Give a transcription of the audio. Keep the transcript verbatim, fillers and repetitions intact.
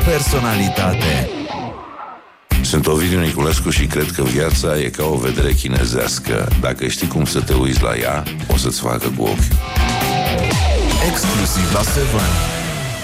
personalitate. Sunt Ovidiu Niculescu și cred că viața e ca o vedere chinezească. Dacă știi cum să te uiți la ea, o să-ți facă cu ochiul. Exclusiv la Seven.